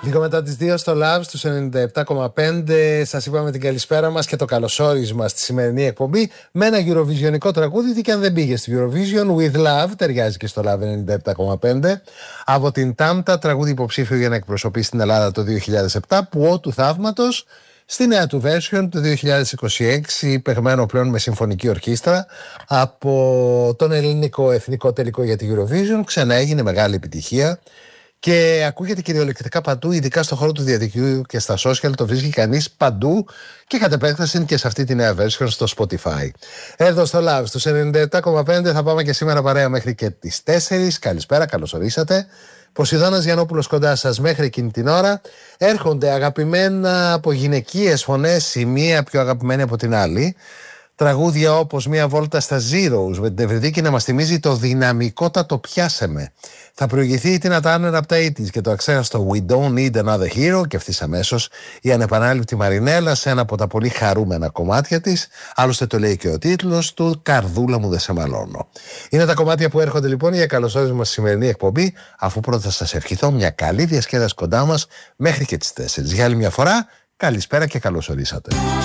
Λίγο μετά τις 2 στο Love στους 97,5 σας είπαμε την καλησπέρα μας και το καλωσόρισμα στη σημερινή εκπομπή με ένα Eurovisionικό τραγούδι, και αν δεν πήγε στη Eurovision, With Love, ταιριάζει και στο Love 97,5, από την Τάμτα, τραγούδι υποψήφιο για να εκπροσωπήσει την Ελλάδα το 2007, που ό του θαύματος στη νέα του version του 2026, παιγμένο πλέον με συμφωνική ορχήστρα από τον ελληνικό εθνικό τελικό για τη Eurovision, ξανά έγινε μεγάλη επιτυχία και ακούγεται κυριολεκτικά παντού, ειδικά στον χώρο του διαδικτύου και στα social, το βρίσκει κανείς παντού και κατ' επέκταση και σε αυτή τη νέα version στο Spotify. Εδώ στο Love στους 97,5 θα πάμε και σήμερα παρέα μέχρι και τις 4. Καλησπέρα, καλώς ορίσατε. Ποσειδώνας Γιαννόπουλος κοντά σας μέχρι εκείνη την ώρα. Έρχονται αγαπημένα από γυναικείες φωνές, η μία πιο αγαπημένη από την άλλη. Τραγούδια όπως Μία βόλτα στα Zeros με την Ευρυδίκη να μας θυμίζει το δυναμικότατο Πιάσε με. Θα προηγηθεί η Τίνα Τάρνερ από τα 80's και το αξέχαστο We Don't Need Another Hero, και ευθύς αμέσως η ανεπανάληπτη Μαρινέλα σε ένα από τα πολύ χαρούμενα κομμάτια της. Άλλωστε το λέει και ο τίτλος του, Καρδούλα μου δεν σε μαλώνω. Είναι τα κομμάτια που έρχονται λοιπόν για καλωσόρισμα στη σημερινή εκπομπή, αφού πρώτα θα σας ευχηθώ μια καλή διασκέδαση κοντά μας μέχρι και τις 4. Για άλλη μια φορά, καλησπέρα και καλώς ορίσατε.